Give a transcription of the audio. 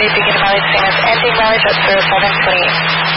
Beacon Valley, same as ending mileage at 0728.